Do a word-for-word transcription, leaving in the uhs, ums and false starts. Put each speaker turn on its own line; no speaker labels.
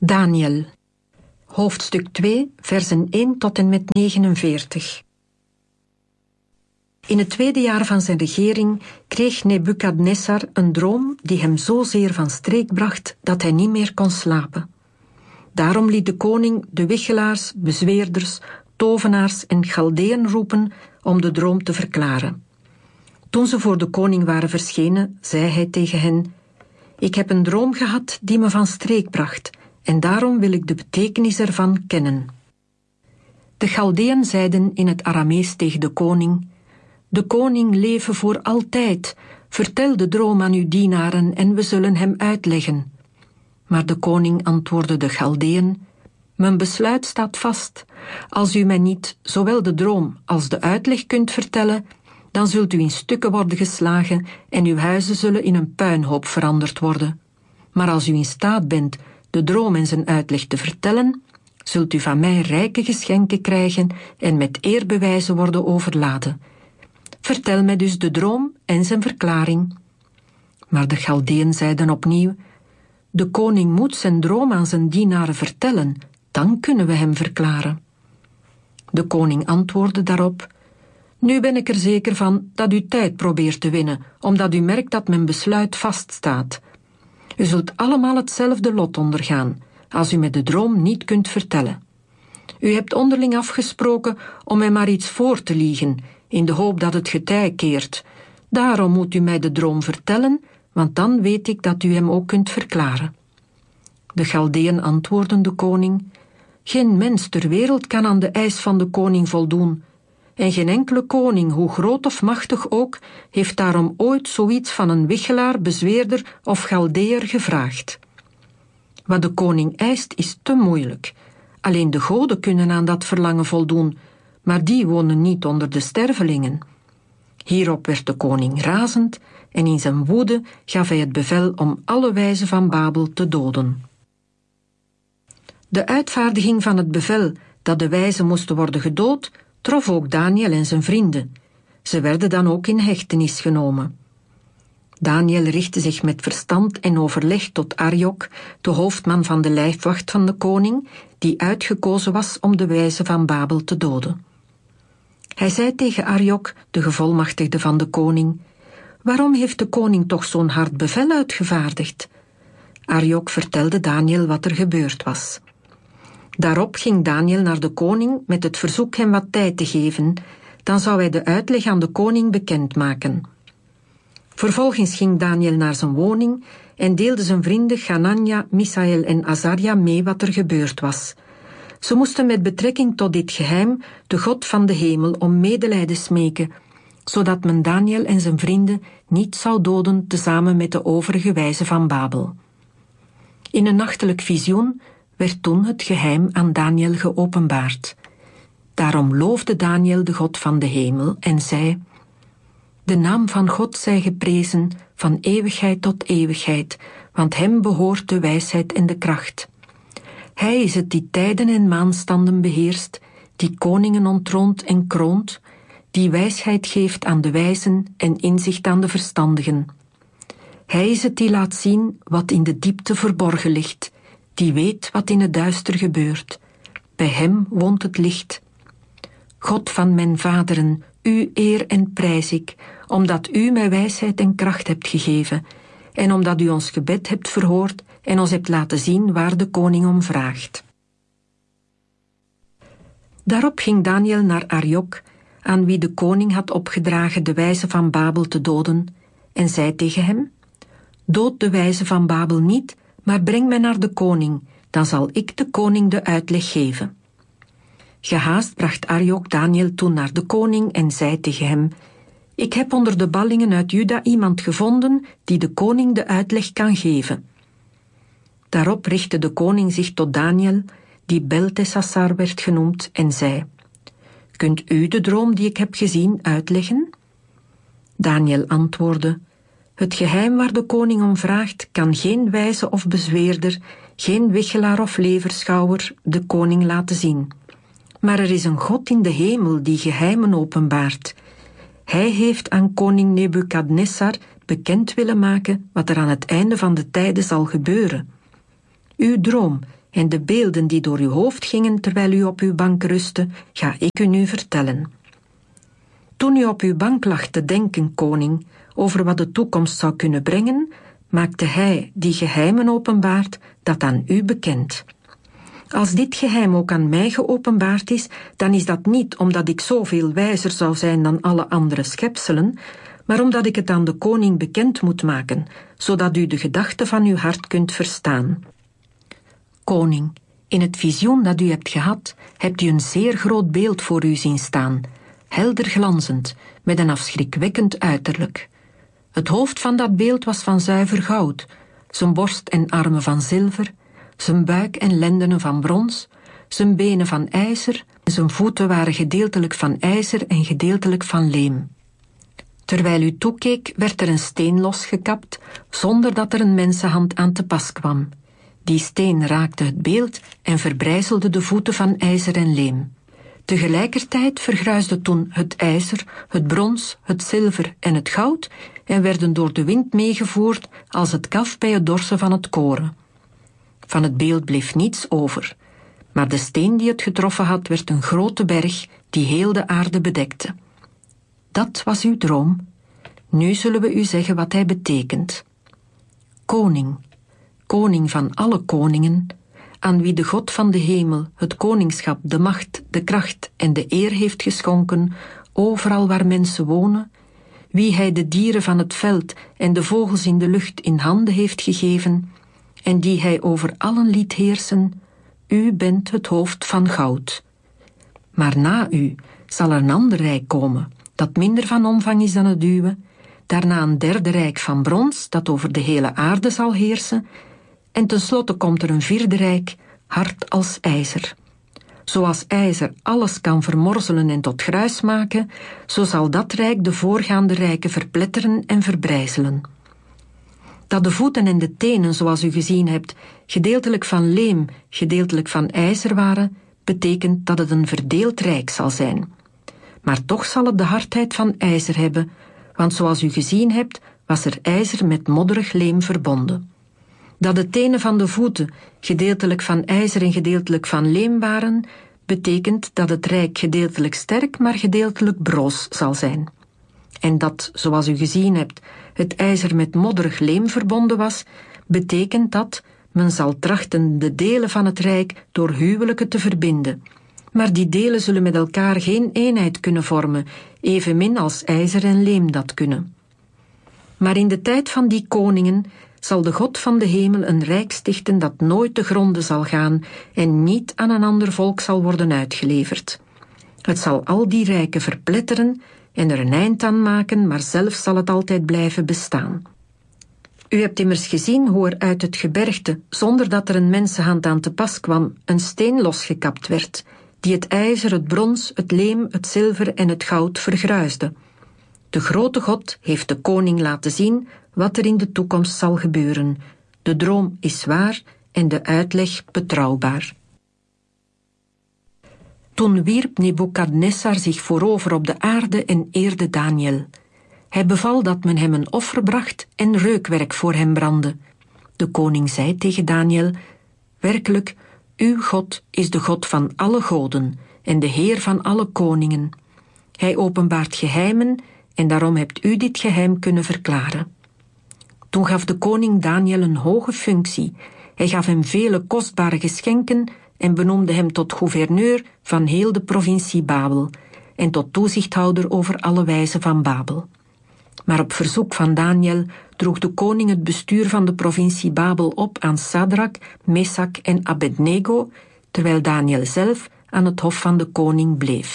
Daniel, hoofdstuk twee, versen één tot en met negenenveertig. In het tweede jaar van zijn regering kreeg Nebukadnessar een droom die hem zozeer van streek bracht dat hij niet meer kon slapen. Daarom liet de koning de wichelaars, bezweerders, tovenaars en Chaldeën roepen om de droom te verklaren. Toen ze voor de koning waren verschenen, zei hij tegen hen: Ik heb een droom gehad die me van streek bracht, en daarom wil ik de betekenis ervan kennen. De Chaldeën zeiden in het Aramees tegen de koning: De koning leven voor altijd. Vertel de droom aan uw dienaren en we zullen hem uitleggen. Maar de koning antwoordde de Chaldeën: Mijn besluit staat vast. Als u mij niet zowel de droom als de uitleg kunt vertellen, dan zult u in stukken worden geslagen en uw huizen zullen in een puinhoop veranderd worden. Maar als u in staat bent de droom en zijn uitleg te vertellen, zult u van mij rijke geschenken krijgen en met eerbewijzen worden overladen. Vertel mij dus de droom en zijn verklaring. Maar de Chaldeën zeiden opnieuw: De koning moet zijn droom aan zijn dienaren vertellen, dan kunnen we hem verklaren. De koning antwoordde daarop: Nu ben ik er zeker van dat u tijd probeert te winnen, omdat u merkt dat mijn besluit vaststaat. U zult allemaal hetzelfde lot ondergaan, als u met de droom niet kunt vertellen. U hebt onderling afgesproken om mij maar iets voor te liegen, in de hoop dat het getij keert. Daarom moet u mij de droom vertellen, want dan weet ik dat u hem ook kunt verklaren. De Chaldeën antwoordden de koning: Geen mens ter wereld kan aan de eis van de koning voldoen. En geen enkele koning, hoe groot of machtig ook, heeft daarom ooit zoiets van een wichelaar, bezweerder of Chaldeër gevraagd. Wat de koning eist is te moeilijk. Alleen de goden kunnen aan dat verlangen voldoen, maar die wonen niet onder de stervelingen. Hierop werd de koning razend en in zijn woede gaf hij het bevel om alle wijzen van Babel te doden. De uitvaardiging van het bevel dat de wijzen moesten worden gedood trof ook Daniel en zijn vrienden. Ze werden dan ook in hechtenis genomen. Daniel richtte zich met verstand en overleg tot Arjok, de hoofdman van de lijfwacht van de koning, die uitgekozen was om de wijzen van Babel te doden. Hij zei tegen Arjok, de gevolmachtigde van de koning: Waarom heeft de koning toch zo'n hard bevel uitgevaardigd? Arjok vertelde Daniel wat er gebeurd was. Daarop ging Daniel naar de koning met het verzoek hem wat tijd te geven, dan zou hij de uitleg aan de koning bekendmaken. Vervolgens ging Daniel naar zijn woning en deelde zijn vrienden Hanania, Misaël en Azaria mee wat er gebeurd was. Ze moesten met betrekking tot dit geheim de God van de hemel om medelijden smeken, zodat men Daniel en zijn vrienden niet zou doden tezamen met de overige wijzen van Babel. In een nachtelijk visioen werd toen het geheim aan Daniel geopenbaard. Daarom loofde Daniel de God van de hemel en zei: De naam van God zij geprezen van eeuwigheid tot eeuwigheid, want hem behoort de wijsheid en de kracht. Hij is het die tijden en maanstanden beheerst, die koningen ontroont en kroont, die wijsheid geeft aan de wijzen en inzicht aan de verstandigen. Hij is het die laat zien wat in de diepte verborgen ligt, die weet wat in het duister gebeurt. Bij hem woont het licht. God van mijn vaderen, u eer en prijs ik, omdat u mij wijsheid en kracht hebt gegeven, en omdat u ons gebed hebt verhoord en ons hebt laten zien waar de koning om vraagt. Daarop ging Daniel naar Arjok, aan wie de koning had opgedragen de wijzen van Babel te doden, en zei tegen hem: Dood de wijzen van Babel niet, maar breng mij naar de koning, dan zal ik de koning de uitleg geven. Gehaast bracht Arjok Daniel toen naar de koning en zei tegen hem: Ik heb onder de ballingen uit Juda iemand gevonden die de koning de uitleg kan geven. Daarop richtte de koning zich tot Daniel, die Belteshazzar werd genoemd, en zei: Kunt u de droom die ik heb gezien uitleggen? Daniel antwoordde: Het geheim waar de koning om vraagt, kan geen wijze of bezweerder, geen wichelaar of leverschouwer de koning laten zien. Maar er is een God in de hemel die geheimen openbaart. Hij heeft aan koning Nebukadnessar bekend willen maken wat er aan het einde van de tijden zal gebeuren. Uw droom en de beelden die door uw hoofd gingen terwijl u op uw bank rustte, ga ik u nu vertellen. Toen u op uw bank lag te denken, koning, over wat de toekomst zou kunnen brengen, maakte hij, die geheimen openbaart, dat aan u bekend. Als dit geheim ook aan mij geopenbaard is, dan is dat niet omdat ik zoveel wijzer zou zijn dan alle andere schepselen, maar omdat ik het aan de koning bekend moet maken, zodat u de gedachten van uw hart kunt verstaan. Koning, in het visioen dat u hebt gehad, hebt u een zeer groot beeld voor u zien staan, helder glanzend, met een afschrikwekkend uiterlijk. Het hoofd van dat beeld was van zuiver goud, zijn borst en armen van zilver, zijn buik en lendenen van brons, zijn benen van ijzer, en zijn voeten waren gedeeltelijk van ijzer en gedeeltelijk van leem. Terwijl u toekeek, werd er een steen losgekapt, zonder dat er een mensenhand aan te pas kwam. Die steen raakte het beeld en verbrijzelde de voeten van ijzer en leem. Tegelijkertijd vergruisde toen het ijzer, het brons, het zilver en het goud en werden door de wind meegevoerd als het kaf bij het dorsen van het koren. Van het beeld bleef niets over, maar de steen die het getroffen had werd een grote berg die heel de aarde bedekte. Dat was uw droom. Nu zullen we u zeggen wat hij betekent. Koning, koning van alle koningen, aan wie de God van de hemel het koningschap, de macht, de kracht en de eer heeft geschonken, overal waar mensen wonen, wie hij de dieren van het veld en de vogels in de lucht in handen heeft gegeven, en die hij over allen liet heersen, u bent het hoofd van goud. Maar na u zal er een ander rijk komen, dat minder van omvang is dan het uwe, daarna een derde rijk van brons, dat over de hele aarde zal heersen, en tenslotte komt er een vierde rijk, hard als ijzer. Zoals ijzer alles kan vermorzelen en tot gruis maken, zo zal dat rijk de voorgaande rijken verpletteren en verbrijzelen. Dat de voeten en de tenen, zoals u gezien hebt, gedeeltelijk van leem, gedeeltelijk van ijzer waren, betekent dat het een verdeeld rijk zal zijn. Maar toch zal het de hardheid van ijzer hebben, want zoals u gezien hebt, was er ijzer met modderig leem verbonden. Dat de tenen van de voeten gedeeltelijk van ijzer en gedeeltelijk van leem waren, betekent dat het rijk gedeeltelijk sterk, maar gedeeltelijk broos zal zijn. En dat, zoals u gezien hebt, het ijzer met modderig leem verbonden was, betekent dat men zal trachten de delen van het rijk door huwelijken te verbinden. Maar die delen zullen met elkaar geen eenheid kunnen vormen, evenmin als ijzer en leem dat kunnen. Maar in de tijd van die koningen zal de God van de hemel een rijk stichten dat nooit te gronde zal gaan en niet aan een ander volk zal worden uitgeleverd. Het zal al die rijken verpletteren en er een eind aan maken, maar zelf zal het altijd blijven bestaan. U hebt immers gezien hoe er uit het gebergte, zonder dat er een mensenhand aan te pas kwam, een steen losgekapt werd, die het ijzer, het brons, het leem, het zilver en het goud vergruisde. De grote God heeft de koning laten zien wat er in de toekomst zal gebeuren. De droom is waar en de uitleg betrouwbaar. Toen wierp Nebukadnessar zich voorover op de aarde en eerde Daniel. Hij beval dat men hem een offer bracht en reukwerk voor hem brandde. De koning zei tegen Daniel: werkelijk, uw God is de God van alle goden en de Heer van alle koningen. Hij openbaart geheimen en daarom hebt u dit geheim kunnen verklaren. Toen gaf de koning Daniel een hoge functie. Hij gaf hem vele kostbare geschenken en benoemde hem tot gouverneur van heel de provincie Babel en tot toezichthouder over alle wijzen van Babel. Maar op verzoek van Daniel droeg de koning het bestuur van de provincie Babel op aan Sadrak, Mesak en Abednego, terwijl Daniel zelf aan het hof van de koning bleef.